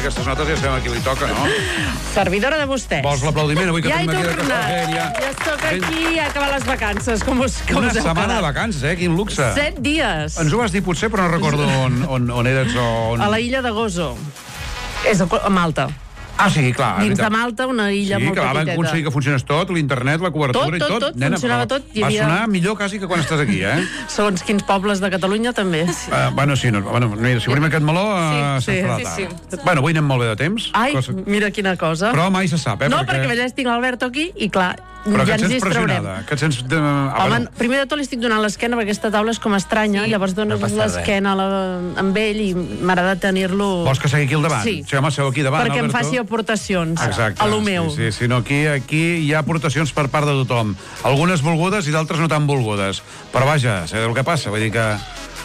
aquestes notes i ja sabem a qui li toca, no? Servidora de vostès. Vols l'aplaudiment avui que ja tenim aquí he tornat. Ja estic aquí a acabar les vacances. Una setmana de vacances, Quin luxe. 7 dies. Ens ho vas dir potser, però no recordo on eres o on... A la illa de Gozo. És a Malta. Ah, sí, clar. Dins de Malta, una illa molt petiteta. Sí, que vam aconseguir que funcionés tot, l'internet, la cobertura i tot. Tot, funcionava tot. Va sonar millor quasi que quan estàs aquí, Segons quins pobles de Catalunya, també. Bueno, sí, si obrim aquest meló, se'ns farà tard. Bueno, avui anem molt bé de temps. Ai, mira quina cosa. Però mai se sap, No, perquè veig tinc l'Alberto aquí i, clar, però ja ens distraurem. Que et sents... Home, primer de tot li estic donant l'esquena perquè aquesta taula és com estranya, llavors dones l'esquena amb ell i m'agrada tenir-lo... Vols que segui aquí al davant? Sí. Home, seu aquí davant, perquè em faci aportacions a lo meu. Sí, sinó aquí hi ha aportacions per part de tothom. Algunes volgudes i d'altres no tan volgudes. Però vaja, sé el que passa, vull dir que...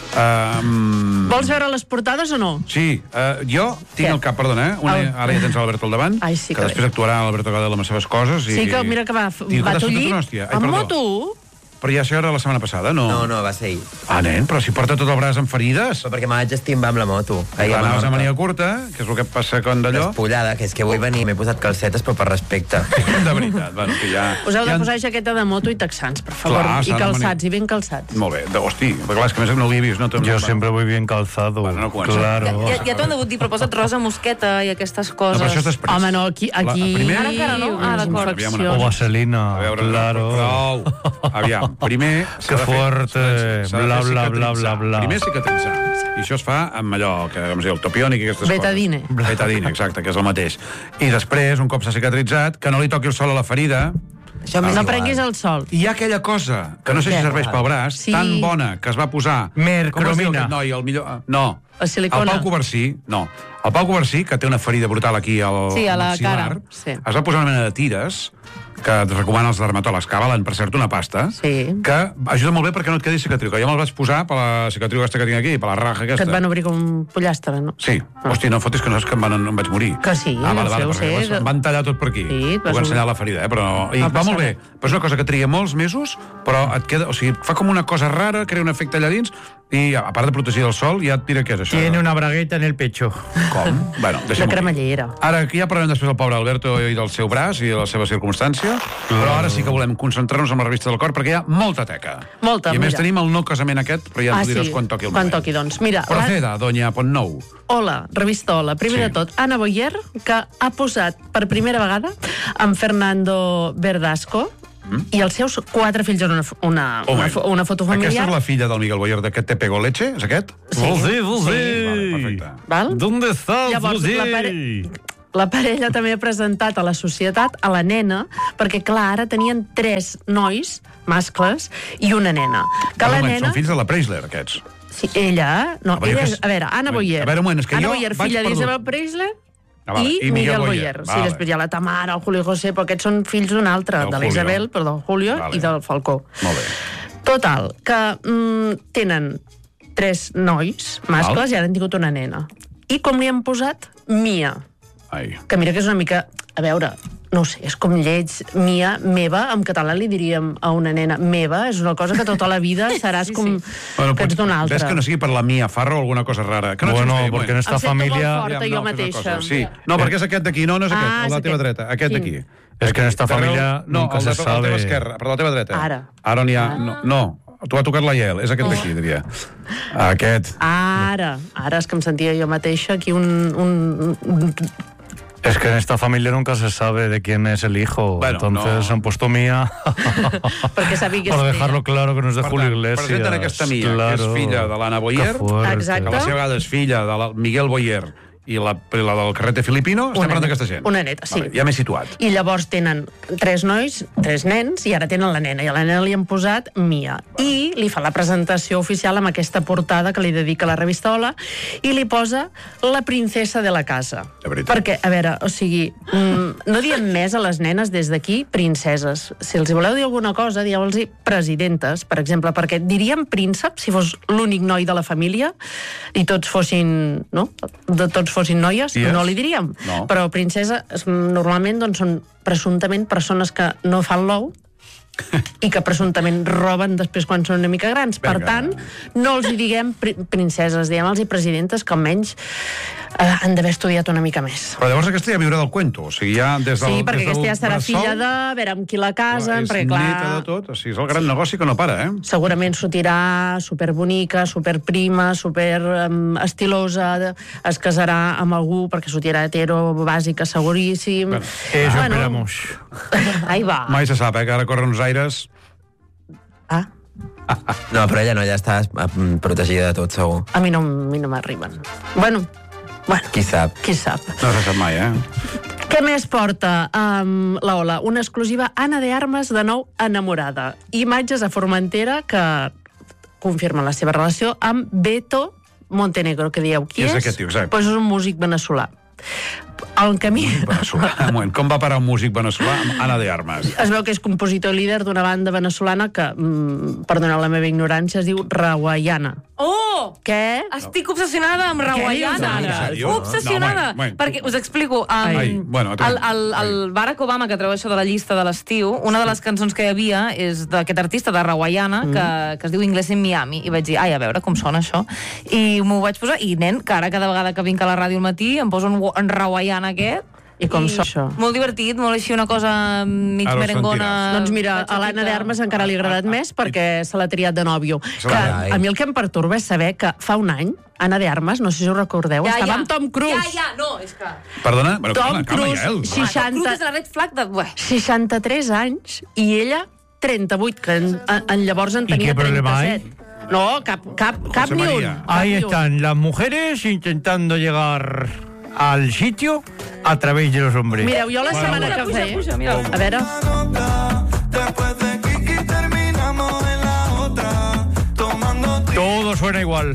Vols veure les portades o no? Sí, jo tinc al cap, perdona, ara ja tens l'Alberto al davant, que després actuarà l'Alberto Gadel amb les seves coses. Sí, que mira que va tullir amb moto. Però ja això era la setmana passada, no? No, va ser ahir. Ah, nen, però si porta tot el braç amb ferides. Però perquè me vaig estimbar amb la moto. Clar, anaves a mania curta, que és el que passa quan d'allò... Despullada, que és que vull venir, m'he posat calcetes, però per respecte. De veritat, bueno, que ja... Us heu de posar jaqueta de moto i texans, per favor. I calçats, i ben calçats. Molt bé, hosti, perquè clar, és que més no ho havia vist, no? Jo sempre voy bien calzado. Bueno, no comença. Claro. Ja t'ho han degut dir, però posa't rosa mosqueta i aquestes coses. No, però això és després. Home, no, aquí... Ara encara no? Ah, d'acord. O vaselina, claro. Prou. Aviam, primer... Que fuerte, bla, bla, bla, bla, bla. Primer cicatritzar. I això es fa amb allò, que com es diu, el topiònic i aquestes Betadine. coses. Betadine, exacte, que és el mateix. I després, un cop s'ha cicatritzat, que no li toqui el sol a la ferida. No prenguis el sol. I hi ha aquella cosa, que no sé si serveix pel braç, tan bona, que es va posar... Mercromina. Com es diu aquest noi, el millor... No. La silicona. El Pau Coversí, no. El Pau Coversí, que té una ferida brutal aquí al la maxil·lar, cara. es va posar una mena de tires que et recomanen els dermatòlegs, que valen, per cert, una pasta, que ajuda molt bé perquè no et quedi cicatriu, que jo me'l vaig posar per la cicatriu aquesta que tinc aquí, per la raja aquesta. Que et van obrir com un pollastre, no? Sí. Hosti, no fotis que no saps que em vaig morir. Que sí, ho sé. Em van tallar tot per aquí. Sí, puc ensenyar la ferida, però... I va molt bé. Però és una cosa que tria molts mesos, però et queda... O sigui, fa com una cosa rara, crea un efecte allà dins, i a part de protegir del sol, ja et tira què és això. Tiene una bragueta en el pecho. Com? Bueno, de cremallera. Ara, aquí ja parlarem després del pobre Alberto i del seu braç i de la seva circumstància, però ara sí que volem concentrar-nos en la revista del cor perquè hi ha molta teca. Molta, I a més tenim el no casament aquest, però ja ens diràs quan toqui el moment. Quan toqui, doncs. Mira, Proceda, doña Pontnou. Hola, revista Hola. Primer de tot, Anna Boyer, que ha posat per primera vegada amb Fernando Verdasco i els seus 4 fills en una foto familiar. Aquesta és la filla del Miguel Boyer, d'aquest Te Pego Leche? És aquest? Sí. Sí. Perfecte. ¿Dónde estás, Llavors, la parella també ha presentat a la societat a la nena, perquè, clar, ara tenien 3 nois, mascles, i una nena. Són fills de la Preisler, aquests. Sí, ella... No, ella és... A veure, Anna Boyer. A veure, un moment, és que Anna Boyer, filla d'Isabel Preisler, i Miguel Boyer. Sí, després hi ha la Tamara, el Julio José, però aquests són fills d'un altre, de la Isabel, però del Julio i del Falcó. Molt bé. Total, que tenen 3 nois, mascles, i ara han tingut una nena. I com li han posat? Mia. Que mira que és una mica... A veure, no sé, és com lleig. Mia, meva, en català li diríem a una nena meva, és una cosa que tota la vida seràs com que ets d'una altra. Ves que no sigui per la Mia Farro o alguna cosa rara. Bueno, perquè en esta família... Em sento molt forta jo mateixa. Sí, no, perquè és aquest d'aquí, no és aquest, el de la teva dreta, aquest d'aquí. És que en esta família nunca se sabe... No, el de la teva esquerra, per la teva dreta. Ara n'hi ha... No, tu ha tocat la Yael, és aquest d'aquí, diria. Aquest. Ara és que em sentia jo mateixa aquí Es que en esta familia nunca se sabe de quién es el hijo. Bueno, entonces han puesto Mía para dejarlo claro que no és de Julio Iglesias. Presenten aquesta Mia, que és filla de l'Anna Boyer, que a la seva vegada és filla de Miguel Boyer i la del Carrete Filipino. Estem parlant d'aquesta gent. Una neta, sí. Ja m'he situat. I llavors tenen 3 nois, 3 nens, i ara tenen la nena. I a la nena li han posat Mia. I li fa la presentació oficial amb aquesta portada que li dedica la revista Hola, i li posa la princesa de la casa. Perquè, a veure, o sigui, no diem més a les nenes des d'aquí princeses. Si els voleu dir alguna cosa, dieu-los presidentes, per exemple, perquè diríem príncep si fos l'únic noi de la família i tots fossin, no? Tots fossin noies, no li diríem. Però princesa, normalment, doncs, són presumptament persones que no fan l'ou i que presumptament roben després quan són una mica grans. Per tant, no els hi diguem princeses, diguem-los presidentes, que almenys Han d'haver estudiat una mica més. Però llavors aquesta ja viurà del cuento, o sigui, ja des del... Sí, perquè aquesta ja serà filla de... A veure amb qui la casen, perquè clar... És neta de tot, o sigui, és el gran negoci que no para, Segurament sortirà superbonica, superprima, superestilosa, es casarà amb algú perquè sortirà hetero, bàsica, seguríssim... Eso esperamos. Ahí va. Mai se sap, que ara corren uns aires... No, però ella no, ella està protegida de tot, segur. A mi no m'arriben. Bueno, qui sap? Qui sap. No se sap mai, Què més porta la Ola? Una exclusiva Ana de Armas, de nou enamorada. Imatges a Formentera que confirmen la seva relació amb Beto Montenegro, que dieu, qui és? Qui és aquest tio, exacte? Doncs és un músic veneçolà. El camí... Com va parar un músic veneçolà amb Ana de Armas? Es veu que és compositor i líder d'una banda veneçolana que, perdona la meva ignorància, es diu Rawayana. Oh! Què? Estic obsessionada amb Rawayana. Obsessionada. Perquè, us explico, el Barack Obama, que treu això de la llista de l'estiu, una de les cançons que hi havia és d'aquest artista de Rawayana, que es diu Inglés en Miami, i vaig dir, a veure com sona això. I m'ho vaig posar, i nen, que ara cada vegada que vinc a la ràdio al matí em poso en Rawayana aquest. I com sona això? Molt divertit, molt així una cosa mig merengona. Doncs mira, a l'Anna de Armas encara li ha agradat més perquè se l'ha triat de nòvio. A mi el que em pertorba és saber que fa un any Anna de Armas, no sé si ho recordeu, estava amb Tom Cruise. No, és que... Perdona? Tom Cruise, 63 anys, i ella 38, que llavors en tenia 37. No, cap ni un. Ahí están las mujeres intentando llegar al sitio a través de los hombres. Mireu, jo la setmana que feia... A veure... Todo suena igual.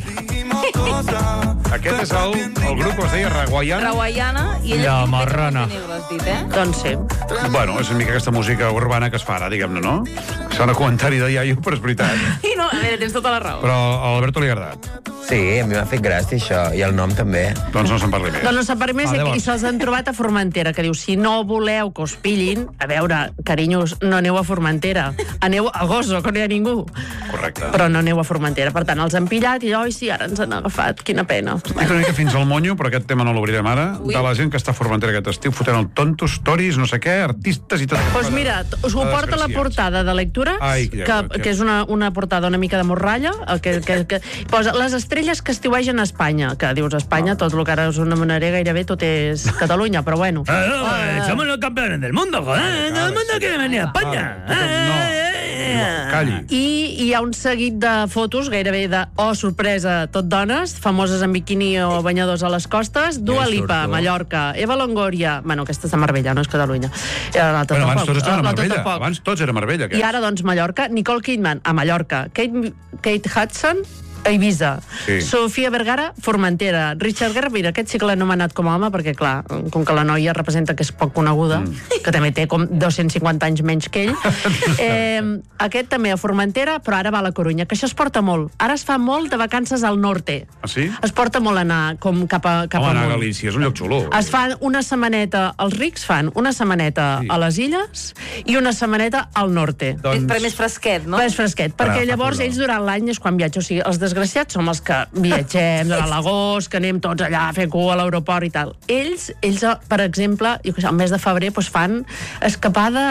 Aquest és el grup que es deia Rawayana. Rawayana i ella... La marrana. Doncs sí. Bueno, és una mica aquesta música urbana que es fa ara, diguem-ne, no? Sona comentari de iaio, però és veritat. I no, a veure, tens tota la raó. Però a l'Alberto li ha agradat. Sí, a mi m'ha fet gràcia això, i el nom també. Doncs no se'n parli més. Doncs no se'n parli més, i se'ls han trobat a Formentera, que diu, si no voleu que us pillin, a veure, carinyos, no aneu a Formentera, aneu a Gozo, que no hi ha ningú. Correcte. Però no aneu a Formentera. Per tant, els han pillat i, oi, sí, ara ens han agafat, quina pena. Estic una mica fins al monyo, però aquest tema no l'obrirem ara, de la gent que està a Formentera aquest estiu, fotent el tonto, stories, no sé què, artistes i tot. Doncs mira, us ho porta la portada de lectura, que és una portada una mica de morralla, que posa les estrelles que estiuegen a Espanya, que dius Espanya, tot el que ara és una manera gairebé tot és Catalunya, però bueno. Somos los campeones del mundo, joder, todo el mundo quiere venir a España. Calli. I hi ha un seguit de fotos, gairebé de, sorpresa, tot dones, famoses en biquini o banyadors a les costes, Dua Lipa, Mallorca, Eva Longoria, bueno, aquesta és a Marbella, no és Catalunya. Abans tots eren a Marbella, abans tots eren a Marbella. I ara, doncs, Mallorca, Nicole Kidman, a Mallorca, Kate Hudson, a Ibiza, Sofia Vergara, Formentera, Richard Gere, mira, aquest sí que l'ha anomenat com a home, perquè, clar, com que la noia representa que és poc coneguda, que també té com 250 anys menys que ell. Aquest també a Formentera, però ara va a la Corunya, que això es porta molt. Ara es fa molt de vacances al norte. Ah, sí? Es porta molt anar com cap amunt. Anar a Galícia, és un lloc xulo. Es fan una setmaneta, els rics fan una setmaneta a les illes i una setmaneta al norte. Per més fresquet, no? És fresquet, perquè llavors ells durant l'any és quan viatgen, o sigui, els desgraciats som els que viatgem de l'agost, que anem tots allà a fer cua a l'aeroport i tal. Ells, per exemple, al mes de febrer fan escapada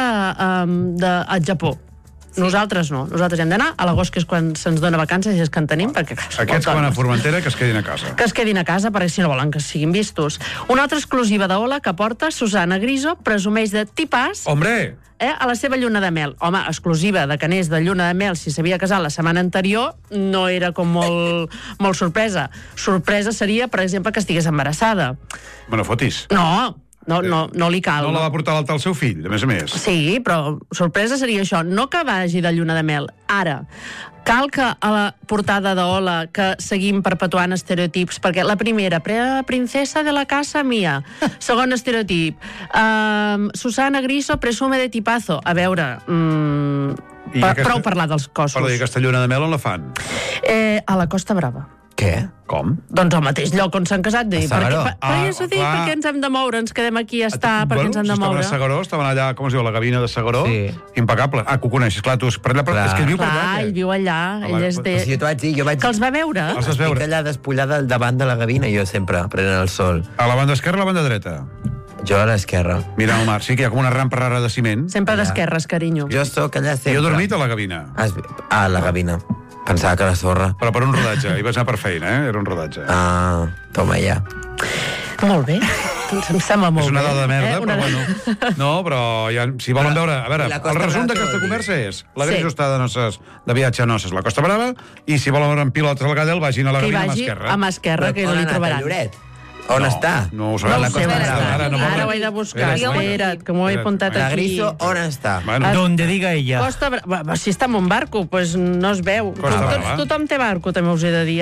al Japó. Nosaltres no. Nosaltres hem d'anar a l'agost, que és quan se'ns dona vacances, i és que en tenim, perquè... Aquests que van a Formentera, que es quedin a casa. Que es quedin a casa, perquè si no volen que siguin vistos. Una altra exclusiva d'Ola que porta Susana Griso, presumeix de tipàs... Hombre! A la seva lluna de mel. Home, exclusiva de que anés de lluna de mel si s'havia casat la setmana anterior, no era com molt sorpresa. Sorpresa seria, per exemple, que estigués embarassada. No fotis. No li cal. No la va portar l'altre al seu fill, a més. Sí, però sorpresa seria això, no que vagi de lluna de mel. Ara, cal que a la portada d'Ola que seguim perpetuant estereotips, perquè la primera, princesa de la casa mía. Segon estereotip, Susana Griso presume de tipazo. A veure, prou parlar dels cossos. Perdó, i aquesta lluna de mel on la fan? A la Costa Brava. Què? Com? Doncs al mateix lloc on s'han casat. A S'Agaró. Per què ens hem de moure? Ens quedem aquí a estar, per què ens hem de moure? Estaven a S'Agaró, estaven allà, com es diu, la gavina de S'Agaró. Sí. Impecable. Que ho coneixes, clar, tu és per allà, però és que ell viu per allà. Clar, ell viu allà, ell és de... Jo t'ho vaig dir, Que els va veure? Estic allà despullada davant de la gavina, jo sempre, prenent el sol. A la banda esquerra o a la banda dreta? Jo a l'esquerra. Mira el mar, sí que hi ha com una rampa rara de ciment. Sempre d'esquerres, carinyo. Jo sóc allà sempre. Jo he dormit a la gavina. A la gavina. Pensava que la sorra. Però per un rodatge, hi vas anar per feina, Era un rodatge. Toma ja. Molt bé. Em sembla molt bé. És una dada de merda, però bueno. No, però si volen veure... A veure, el resum d'aquesta conversa és la Griso està de viatge a Noces, la Costa Brava, i si volen veure en pilotes al Gadel, vagin a la gavina a mà esquerra. A mà esquerra, que no li trobaran. On està? No ho sabem. Ara ho he de buscar. Espera't, que m'ho he apuntat aquí. La Griso, on està? Donde diga ella. Si està en un barco, doncs no es veu. Tothom té barco, també us he de dir.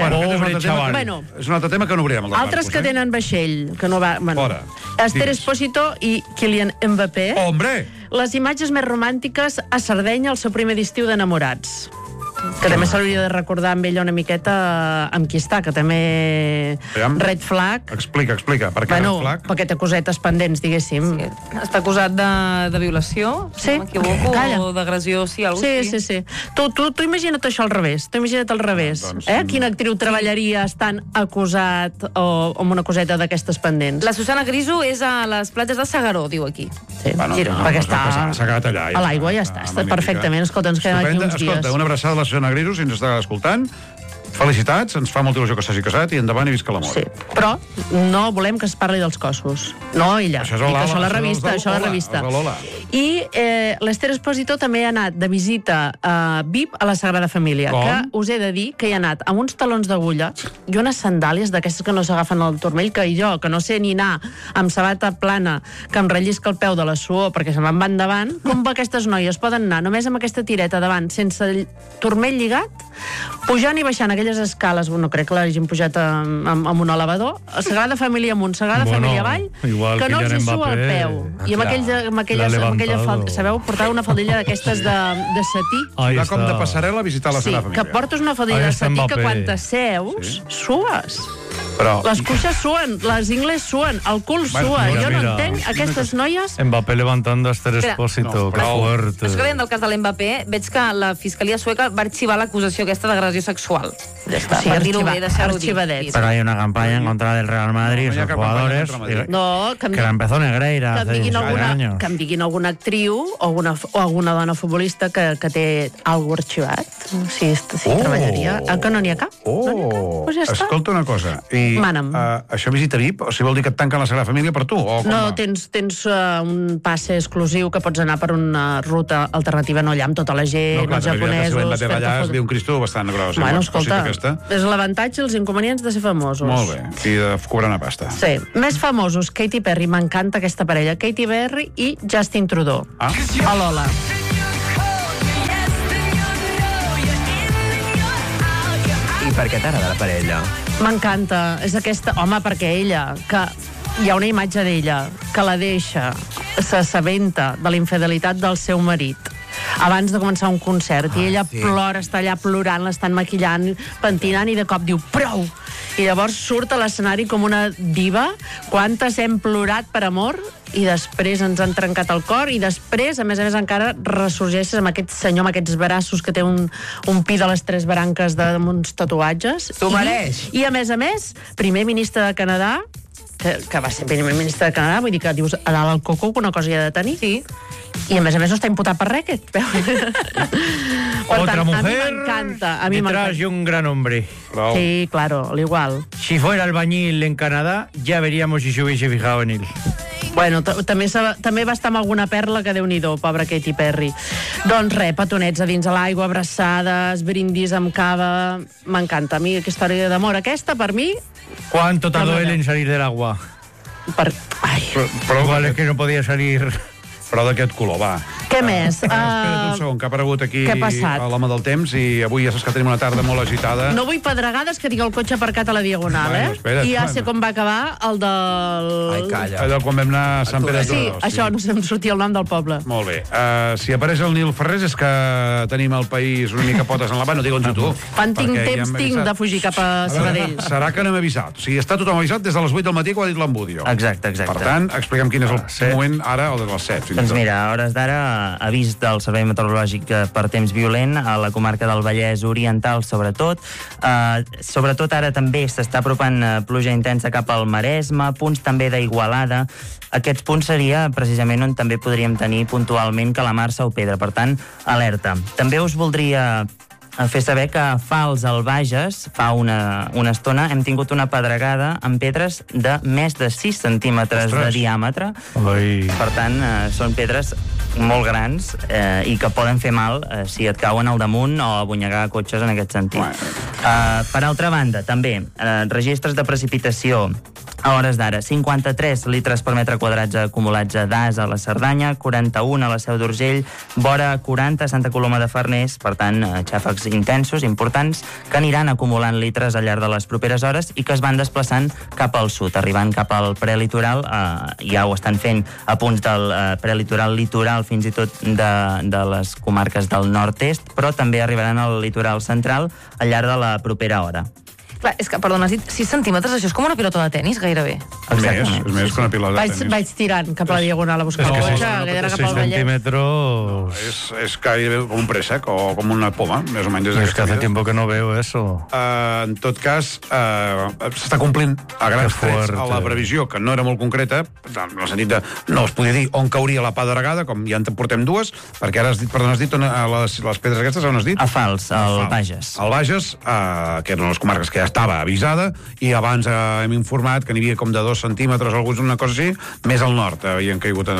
És un altre tema que no obrirem. Altres que tenen vaixell, que no va... Esther Espósito i Kylian Mbappé. Hombre! Les imatges més romàntiques a Sardenya, el seu primer estiu d'enamorats. Que també s'hauria de recordar amb ella una miqueta amb qui està, que també... Red flag. Explica. Per què red flag? Perquè té cosetes pendents, diguéssim. Està acusat de violació, si no m'equivoco, o d'agressió, sí, algú així. Sí. Tu imagina't això al revés. Quina actriu treballaria estant acusat o amb una coseta d'aquestes pendents? La Susana Griso és a les platges de S'Agaró, diu aquí. Sí, perquè està a l'aigua, ja està perfectament. Escolta, ens quedem aquí uns dies. Escolta, una abraçada a la Susana Griso, si ens està escoltant. Felicitats, ens fa molta il·lusió que s'hagi casat i endavant i visca l'amor. Sí, però no volem que es parli dels cossos. No ella. Això és la revista. I l'Esther Espósito també ha anat de visita VIP a la Sagrada Família. Que us he de dir que hi ha anat amb uns talons d'agulla i unes sandàlies d'aquestes que no s'agafen al turmell, que jo, que no sé ni anar amb sabata plana, que em rellisca el peu de la suor perquè se me'n van davant, com aquestes noies poden anar només amb aquesta tireta davant, sense el turmell lligat, pujant i baixant aquelles escales, no crec que l'hagin pujat amb un elevador, a Sagrada Família amunt, Sagrada Família avall, que no els sua el peu. I amb aquella falda, sabeu, portar una faldilla d'aquestes de setí. Com de passarel·la a visitar la Sagrada Família. Sí, que portes una faldilla de setí que quan t'asseus, sues. Les cuixes suen, les ingles suen, el cul sua. Jo no entenc aquestes noies... Mbappé levantando a Esther Espósito, que fuerte. Escolta, del cas de l'Mbappé, veig que la Fiscalia sueca va arxivar l'acusació aquesta d'agressió sexual. Sí, arxivadet. Pero hay una campaña en contra del Real Madrid y sus jugadores que la empezó Negreira hace 6 años. Que em diguin alguna actriu o alguna dona futbolista que té alguna cosa arxivat. Sí, treballaria. Que no n'hi ha cap? Pues ja està. Escolta una cosa, i això visita VIP, o sigui, vol dir que et tanquen la Sagrada Família per tu? No, tens un passe exclusiu que pots anar per una ruta alternativa, no allà amb tota la gent, els japonesos... No, clar, si l'Mbappé allà es viu un Cristo bastant gros. Bueno, escolta, és l'avantatge i els inconvenients de ser famosos. Molt bé, i de cobrar una pasta. Sí, més famosos, Katy Perry, m'encanta aquesta parella, Katy Perry i Justin Trudeau. A Lola. I per què t'agrada la parella? M'encanta, és aquesta... Home, perquè ella, que hi ha una imatge d'ella que la deixa, s'assabenta de la infidelitat del seu marit abans de començar un concert, i ella plora, està allà plorant, l'estan maquillant, pentinant, i de cop diu prou! I llavors surt a l'escenari com una diva. Quantes hem plorat per amor i després ens han trencat el cor, i després, a més, encara ressorgeixes amb aquest senyor, amb aquests braços que té un pi de les 3 branques amb uns tatuatges. T'ho mereix! I a més, primer ministre de Canadà, que va ser primer ministre de Canadà, vull dir que dius, a dalt el coco una cosa hi ha de tenir. Sí. I a més no està imputat per res, aquest. Otra mujer, a mi m'encanta. detrás de un gran hombre. Sí, claro, al igual. Si fuera albañil en Canadá, ya veríamos si se hubiese fijado en él. Bueno, també va estar amb alguna perla que Déu-n'hi-do, pobra Katy Perry. Doncs res, petonets a dins a l'aigua, abraçades, brindis amb cava... M'encanta. A mi aquesta història d'amor aquesta, per mi... ¿Cuánto tardó él en salir del agua? Ay. Pero igual es que no podía salir... però d'aquest color, va. Què més? Espera't un segon, que ha aparegut aquí l'home del temps i avui ja saps que tenim una tarda molt agitada. No vull pedregades, que tinc el cotxe aparcat a la Diagonal, I ja sé com va acabar el del... Ai, calla. Allò quan vam anar a Sant Pere Sí, això, no sé em sortia el nom del poble. Molt bé. Si apareix el Nil Ferrés és que tenim el país una mica potes en la mà, no digue'ns tu. Quan tinc temps tinc de fugir cap a Sabadell. Serà que no hem avisat. O sigui, està tothom avisat des de les 8 del matí que ho ha dit l'Embudio. Exacte. Per tant, explica'm quin és el moment ara o des de les 7. Doncs mira, a hores d'ara, avís del Servei Meteorològic per temps violent a la comarca del Vallès Oriental, sobretot. Sobretot ara també s'està apropant pluja intensa cap al Maresme, punts també d'Igualada. Aquests punts seria precisament on també podríem tenir puntualment calamarsa o pedra. Per tant, alerta. També us voldria fer saber que a Fals, al Bages, fa una estona, hem tingut una pedregada amb pedres de més de 6 centímetres de diàmetre. Per tant, són pedres molt grans i que poden fer mal si et cauen al damunt o abunyegar cotxes en aquest sentit. Per altra banda, també, registres de precipitació a hores d'ara, 53 litres per metre quadrats acumulats a Das, a la Cerdanya, 41 a la Seu d'Urgell, vora 40 a Santa Coloma de Farners, per tant, xàfecs intensos, importants, que aniran acumulant litres al llarg de les properes hores i que es van desplaçant cap al sud, arribant cap al prelitoral, ja ho estan fent a punts del prelitoral litoral, fins i tot de les comarques del nord-est, però també arribaran al litoral central al llarg de la propera hora. Clar, és que, perdona, has dit 6 centímetres, això és com una pilota de tenis, gairebé. És més que una pilota de tenis. Vaig tirant cap a la Diagonal a buscar el cotxe, que era cap al Vallès. 6 centímetros... Es gairebé com un préssec o com una poma, més o menys. Es que hace tiempo que no veo eso. En tot cas, s'està complint a grans trets a la previsió, que no era molt concreta, en el sentit de no es podia dir on cauria la pedregada, com ja en portem dues, perquè ara has dit les pedres aquestes, on has dit? A Fals, al Bages. Al Bages, que eren les comarques que ja estava avisada, i abans hem informat que n'hi havia com de 2 centímetres o alguna cosa així, més al nord havien caigut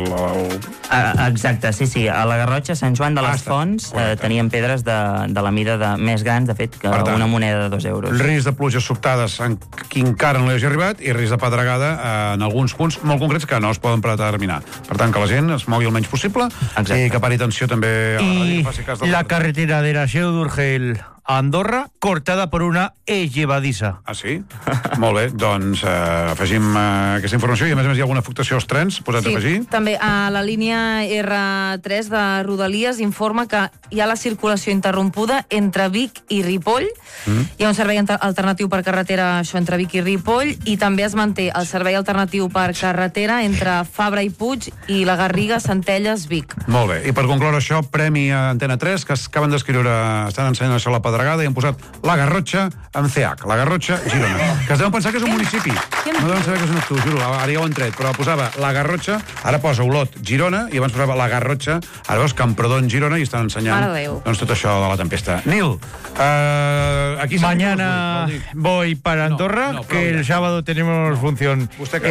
Exacte, sí. A la Garrotxa, Sant Joan de les Fonts, tenien pedres de la mida més grans, de fet, que una moneda de 2 euros. El risc de pluges sobtades que encara no li hagi arribat, i risc de pedregada en alguns punts molt concrets que no es poden predeterminar. Per tant, que la gent es mogui el menys possible i que pari atenció també a la ràdio, que faci cas del... La carretera de la Seu d'Urgell a Andorra, cortada per una llevadissa. Ah, sí? Molt bé, doncs afegim aquesta informació, i a més hi ha alguna afectació als trens, posat a afegir? Sí, també a la línia R3 de Rodalies informa que hi ha la circulació interrompuda entre Vic i Ripoll. Hi ha un servei alternatiu per carretera, això, entre Vic i Ripoll, i també es manté el servei alternatiu per carretera entre Fabra i Puig i la Garriga, Centelles, Vic. Molt bé, i per concloure això, premi a Antena 3, que acaben d'escriure, estan ensenyant això a la pedregada, i han posat la Garrotxa amb CH, la Garrotxa, Girona. Que es deuen pensar que és un municipi. No deuen saber que és un actiu, juro, ara ja ho han tret, però posava la Garrotxa, ara posa Olot, Girona, i abans posava la Garrotxa, ara veus Camprodon, Girona, i estan ensenyant doncs tot això de la tempesta. Nil, aquí... Mañana voy para Andorra, que el sábado tenemos función.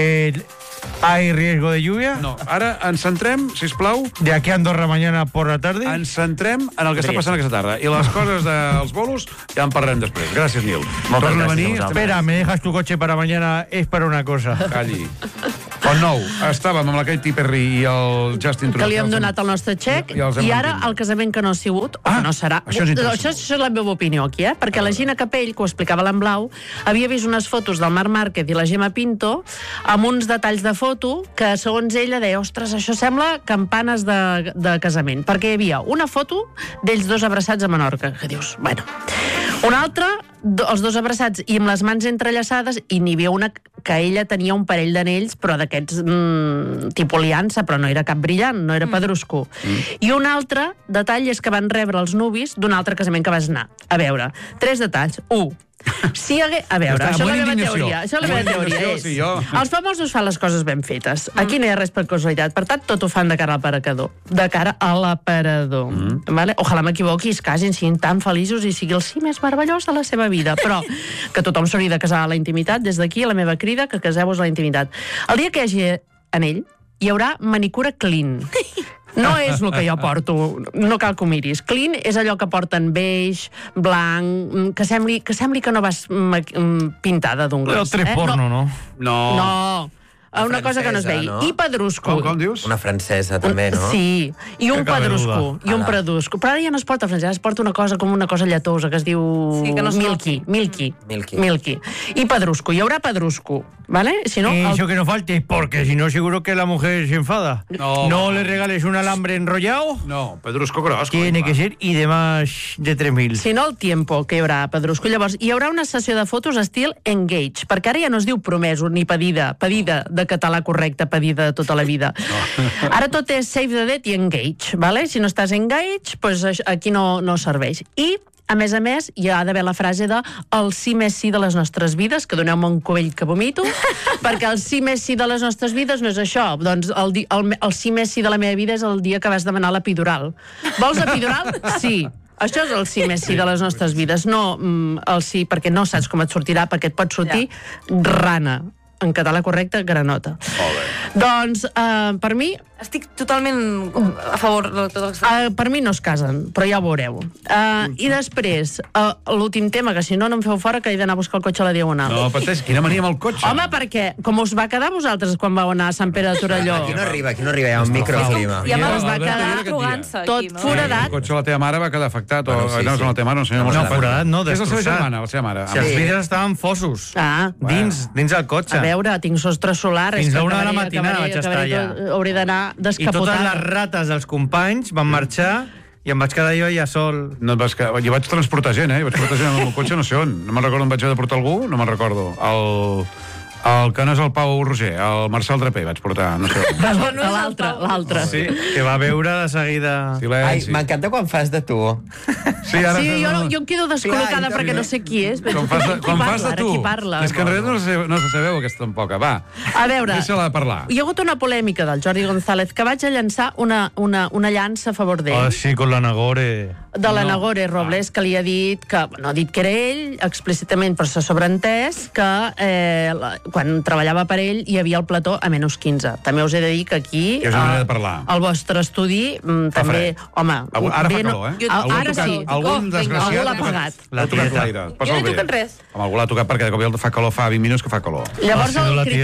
¿Hay riesgo de lluvia? No, ara ens centrem, sisplau... De aquí a Andorra mañana por la tarde? Ens centrem en el que està passant aquesta tarda. I les coses dels bolos ja en parlarem després. Gràcies, Nil. Torna a venir. Espera, me dejas tu coche para mañana, es para una cosa. Calli. On nou, estàvem amb la Katy Perry i el Justin Trudeau. Que li hem donat el nostre xec, i ara el casament que no ha sigut, o que no serà. Això és la meva opinió aquí, perquè la Gina Capell, que ho explicava l'Emblau, havia vist unes fotos del Marc Márquez i la Gemma Pinto amb uns detalls de foto que, segons ella, deia, ostres, això sembla campanes de casament, perquè hi havia una foto d'ells dos abraçats a Menorca, que dius, bueno... Una altra, els dos abraçats i amb les mans entrellaçades, i n'hi havia una que ella tenia un parell d'anells, però d'aquests tipus aliança, però no era cap brillant, no era pedrusco. I un altre detall és que van rebre els nuvis d'un altre casament que vas anar. A veure, 3 detalls. 1. Si hagués... A veure, això és la meva teoria. Els famosos fan les coses ben fetes. Aquí no hi ha res per casualitat. Per tant, tot ho fan de cara al parador. De cara a l'aparador. Vale? Ojalà m'equivoqui, es casin, siguin tan feliços i sigui el sí més meravellós de la seva vida. Però que tothom s'hauria de casar a la intimitat. Des d'aquí, la meva crida, que caseu-vos a la intimitat. El dia que hi hagi anell, hi haurà manicura clean. No és el que jo porto, no cal que ho miris. Clean és allò que porten beix, blanc, que sembli que no vas pintada d'ungles. Però porno, no? No. una cosa que no es vegi. I pedrusco. Com dius? Una francesa, també, no? Sí, i un pedrusco. I un pedrusco. Però ara ja no es porta francesa, es porta una cosa com una cosa lletosa que es diu Milky. I pedrusco. Hi haurà pedrusco, ¿vale? Si no, eso que no falte, porque si no seguro que la mujer se enfada. No le regales un alambre enrollado. No, pedrusco gros. Tiene que ser, y de más de 3.000. Si no, el tiempo que hi haurà pedrusco. Llavors, hi haurà una sessió de fotos estil engage, perquè ara ja no es diu promeso ni pedida de català correcte, pedida de tota la vida. Ara tot és save the date i engage, ¿vale? Si no estàs engage, pues aquí no serveix. I a més, hi ha d'haver la frase de el sí més sí de les nostres vides, que doneu-me un cubell que vomito, perquè el sí més sí de les nostres vides no és això. Doncs el sí més sí de la meva vida és el dia que vas demanar l'epidural. Vols epidural? Sí. Això és el sí més sí de les nostres vides, no el sí perquè no saps com et sortirà, perquè et pot sortir rana. En català correcte, granota. Doncs, per mi... Estic totalment a favor de tot el que per mi no es casen, però ja ho veureu. I després, l'últim tema, que si no, no em feu fora, que he d'anar a buscar el cotxe a la Diagonal. No, pateix, quina mania amb el cotxe. Home, perquè, com us va quedar vosaltres quan vau anar a Sant Pere de Torelló? Aquí no arriba, hi ha un microclima. Ja us va quedar tot foradat. El cotxe de la teva mare va quedar afectat, o no, la teva mare, no, foradat, no, destrossat. La seva mare. Si els vidres estaven fossos, dins del cotxe. A veure, tinc sostre solar. Fins a 1 de la matinada vaig estar allà. Hauré d'anar descapotada. Les rates dels companys van marxar i em vaig quedar jo allà sol. No jo vaig transportar gent, Jo vaig portar gent amb el meu cotxe, no sé on. No me'n recordo on vaig haver de portar algú, no me'n recordo. El que no és el Pau Roger, el Marcel Draper vaig portar, no sé. L'altre. Sí, que va veure de seguida... Ai, m'encanta quan fas de tu. Sí, jo em quedo descol·locada perquè no sé qui és. Quan fas de tu. És que en realitat no se sabeu aquesta tampoc. Va, a veure, deixa-la parlar. Hi ha hagut una polèmica del Jordi González que vaig a llançar una llança a favor d'ell. Ah, sí, con la Nagore. De la Nagore Robles, que li ha dit que, no ha dit que era ell, explícitament, però s'ha sobreentès que quan treballava per ell hi havia el plató a menys 15. També us he de dir que aquí el vostre estudi també, home... Ara fa calor, Ara sí. Algun desgraciat l'ha pagat. L'ha tocat l'aire. Jo no he tocat res. Algú l'ha tocat perquè de cop fa calor, fa 20 minuts que fa calor. Llavors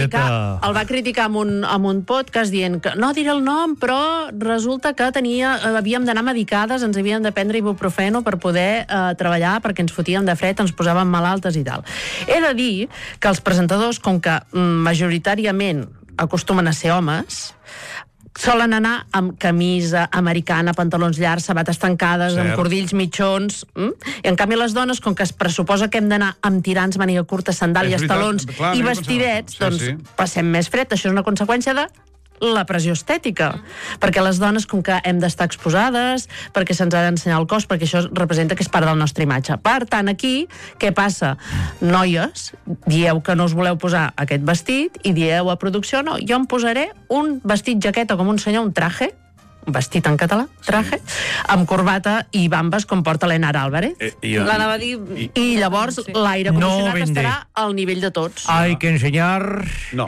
el va criticar amb un podcast dient que no diré el nom, però resulta que havíem d'anar medicades, ens havíem de prendre ibuprofeno per poder treballar, perquè ens fotíem de fred, ens posàvem malaltes i tal. He de dir que els presentadors, com que majoritàriament acostumen a ser homes, solen anar amb camisa americana, pantalons llargs, sabates tancades, amb cordills mitjons. I en canvi les dones, com que es pressuposa que hem d'anar amb tirants, màniga curta, sandàlies, talons i vestidets, doncs passem més fred. Això és una conseqüència de la pressió estètica, perquè les dones, com que hem d'estar exposades, perquè se'ns ha d'ensenyar el cos, perquè això representa que és part de la nostra imatge. Per tant, aquí, què passa? Noies, dieu que no us voleu posar aquest vestit i dieu a producció, no, jo em posaré un vestit jaqueta com un senyor, un traje, vestit en català, traje, amb corbata i bambes com porta l'Enar Álvarez. L'anava a dir... I llavors l'aire condicionat estarà al nivell de tots. Hay que ensenyar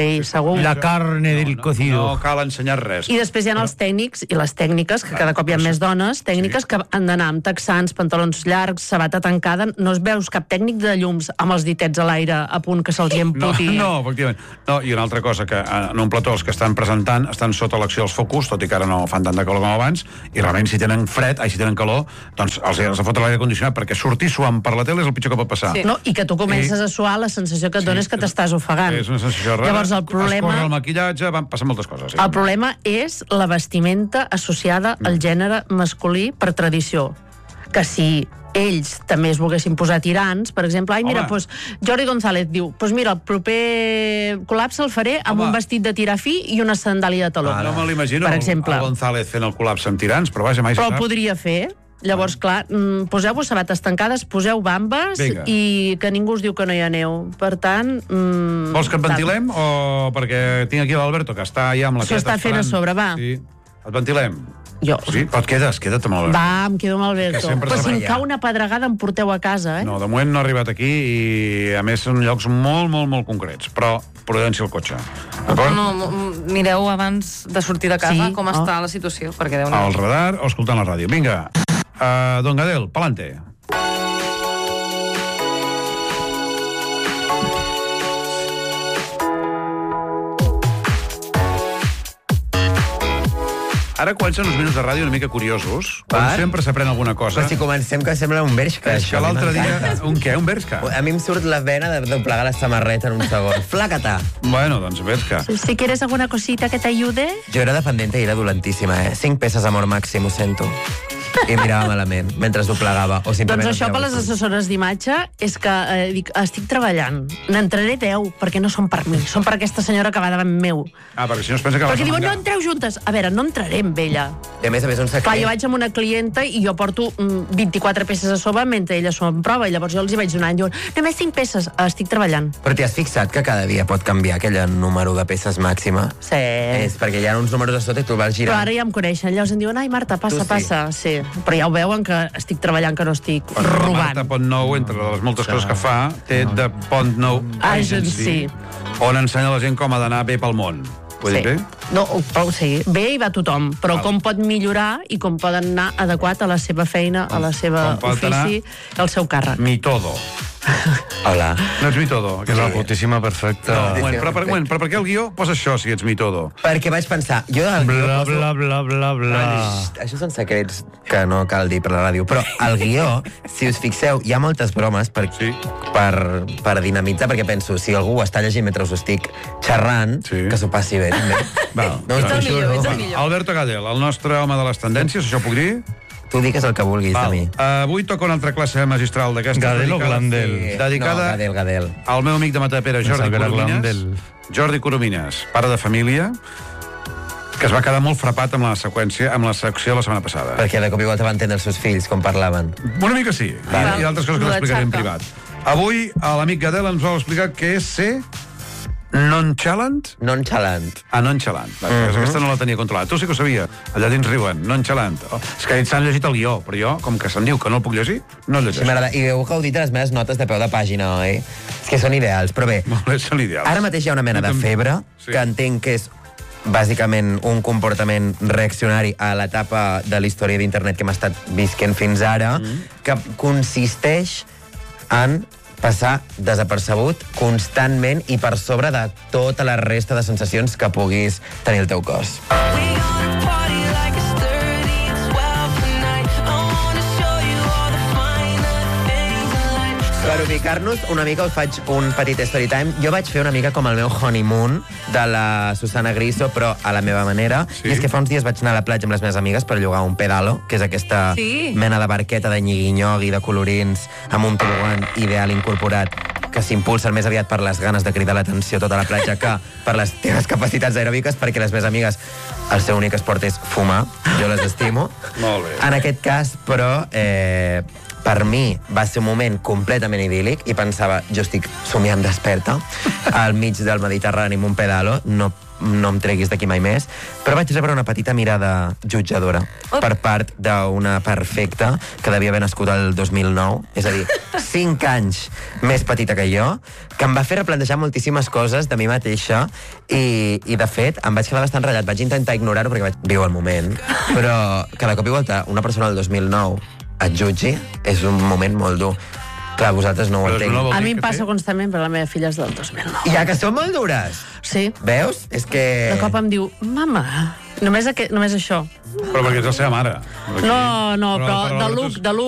la carne del cocido. No cal ensenyar res. I després hi ha els tècnics i les tècniques, que cada cop hi ha més dones, tècniques que han d'anar amb texans, pantalons llargs, sabata tancada. No es veus cap tècnic de llums amb els ditets a l'aire a punt que se'ls emputi. No, efectivament. I una altra cosa, que en un plató els que estan presentant estan sota l'acció dels focus, tot i que ara no fan tant de calor com abans, i realment si tenen si tenen calor, doncs els fot l'aire condicionat, perquè sortir suant per la tele és el pitjor que pot passar. No, i que tu comences a suar, la sensació que et dones que t'estàs ofegant. És una sensació rara. Llavors el problema... Es corre el maquillatge, van passar moltes coses. El problema és la vestimenta associada al gènere masculí per tradició. Que si ells també es volguessin posar tirants, per exemple, doncs Jordi González diu, doncs mira, el proper col·lapse el faré amb un vestit de tirar fi i una sandàlia de taló. No me l'imagino, el González fent el col·lapse amb tirants, però vaja, mai se sap. Però el podria fer. Llavors, clar, poseu-vos sabates tancades, poseu bambes i que ningú us diu que no hi ha neu. Per tant... Vols que et ventilem o perquè tinc aquí l'Alberto, que està allà amb la tieta esperant? S'ho està fent a sobre, va. Sí. Et ventilem? Jo. Sí, però queda't amb l'Alberto. Va, em quedo amb l'Alberto. Però si em cau una pedregada em porteu a casa, No, de moment no ha arribat aquí i a més són llocs molt, molt, molt concrets. Però prudència al cotxe. Mireu abans de sortir de casa com està la situació, perquè al radar o escoltant la ràdio. Vinga, Don Gadel, pa'lante. Ara comencen uns minuts de ràdio una mica curiosos, on sempre s'aprèn alguna cosa. Però si comencem que sembla un Bershka. És que l'altre dia... Un què? Un Bershka? A mi em surt la vena de doblegar la samarreta en un segon. Flacata! Bueno, doncs Bershka. Si quieres alguna cosita que t'ayude... Jo era dependente i era dolentíssima, 5 peces amor màxim, ho sento. I mirava malament, mentre doblegava. Doncs això per les assessores d'imatge és que dic, estic treballant. N'entraré 10, perquè no són per mi. Són per aquesta senyora que va davant meu. Perquè si no es pensa que... Perquè diuen, no entreu juntes. A veure, no entraré amb ella. I a més, un secret... Clar, jo vaig amb una clienta i jo porto 24 peces a sobre mentre ella s'ho en prova. I llavors jo els hi vaig donant. Diuen, només 5 peces. Estic treballant. Però t'hi has fixat que cada dia pot canviar aquell número de peces màxima? Sí. És perquè hi ha uns números a sota i tu vas girant. Però ara ja em coneixen. Llavors em diuen, ai, Marta, passa. Sí. Però ja ho veuen que estic treballant, que no estic robant. Marta Pontnou, entre les moltes coses que fa, té de Pontnou Agency, on ensenya a la gent com ha d'anar bé pel món. Ho he dit bé? No, sí, bé hi va tothom, però com pot millorar i com pot anar adequat a la seva feina, a la seva ofici, al seu càrrec. Mitodo. Hola. No ets mitodo. Que és la putíssima perfecta. Però per què el guió posa això, si ets mitodo? Perquè vaig pensar, jo del guió poso... Bla, bla, bla, bla. Això són secrets que no cal dir per la ràdio. Però al guió, si us fixeu, hi ha moltes bromes per dinamitzar, perquè penso, si algú ho està llegint mentre us estic xerrant, que s'ho passi bé, també. Ets el millor. Alberto Gadel, el nostre home de les tendències, això puc dir? Tu digues el que vulguis de mi. Avui toca una altra classe magistral d'aquesta. Gadel o Glandel? Dedicada al meu amic de Matapera, Jordi Coromines, pare de família, que es va quedar molt frapat amb la seqüència, amb la secció la setmana passada. Perquè de cop igual te van entendre els seus fills, com parlaven. Una mica sí, i altres coses que l'explicaré en privat. Avui l'amic Gadel ens vol explicar què és ser nonchalant? Nonchalant. Nonchalant. Aquesta no la tenia controlada. Tu sí que ho sabia. Allà dins riuen. Nonchalant. És que ells s'han llegit el guió, però jo, com que se'm diu que no el puc llegir, no el llegeixo. I heu gaudit de les meves notes de peu de pàgina, oi? És que són ideals, però bé. Molt bé, són ideals. Ara mateix hi ha una mena de febre, que entenc que és bàsicament un comportament reaccionari a l'etapa de la història d'internet que hem estat visquent fins ara, que consisteix en passar desapercebut constantment i per sobre de tota la resta de sensacions que puguis tenir el teu cos. Per ubicar-nos una mica us faig un petit story time. Jo vaig fer una mica com el meu honeymoon de la Susana Griso, però a la meva manera. I és que fa uns dies vaig anar a la platja amb les meves amigues per llogar un pedalo, que és aquesta mena de barqueta de nyigui-nyogui, de colorins, amb un tobogan ideal incorporat, que s'impulsen més aviat per les ganes de cridar l'atenció a tota la platja que per les teves capacitats aeròbiques, perquè les meves amigues el seu únic esport és fumar. Jo les estimo. Molt bé. En aquest cas, però, per mi va ser un moment completament idíl·lic i pensava, jo estic somiant desperta al mig del Mediterrani amb un pedalo, no em treguis d'aquí mai més, però vaig rebre una petita mirada jutjadora per part d'una perfecta que devia haver nascut el 2009, és a dir, 5 anys més petita que jo, que em va fer replantejar moltíssimes coses de mi mateixa i de fet, em vaig quedar bastant ratllat. Vaig intentar ignorar-ho perquè vaig viure el moment, però que de cop i volta una persona del 2009 et jutgi és un moment molt dur. Clar, vosaltres no ho entenc. A mi em passa constantment, però la meva filla és del 2009. Ja que són molt dures? Sí. Veus? És que... De cop em diu, mama, només això. Però perquè és la seva mare. No, però de look,